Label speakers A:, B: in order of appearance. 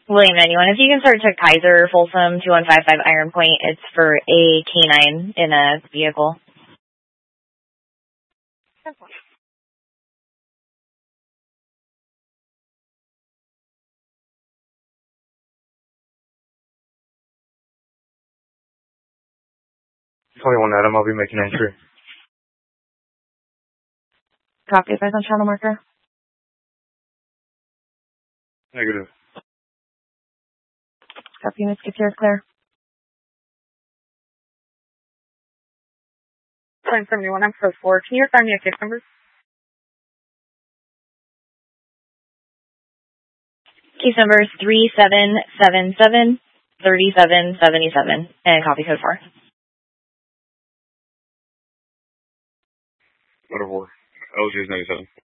A: William 91. If you can start to Kaiser Folsom 2155 Iron Point, it's for a K9 in a vehicle.
B: $21 Adam, I'll be making entry.
A: Copy, advise on channel marker.
B: Negative.
A: Copy, units get here, clear.
C: Plan 71, I'm close 4. Can you assign me a case number?
A: Case number is 3777-3777, and copy code 4.
B: Order 4. LG is 97.